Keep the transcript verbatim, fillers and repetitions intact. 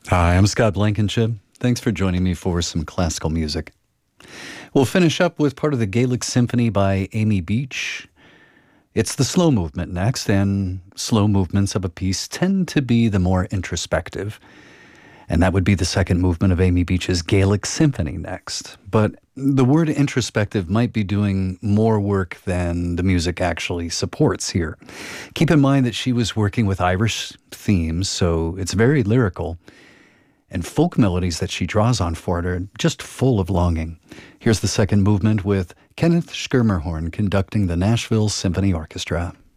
Hi, I'm Scott Blankenship. Thanks for joining me for some classical music. We'll finish up with part of the Gaelic Symphony by Amy Beach. It's the slow movement next, and slow movements of a piece tend to be the more introspective. And that would be the second movement of Amy Beach's Gaelic Symphony next. But the word introspective might be doing more work than the music actually supports here. Keep in mind that she was working with Irish themes, so it's very lyrical. And folk melodies that she draws on for it are just full of longing. Here's the second movement with Kenneth Schermerhorn conducting the Nashville Symphony Orchestra.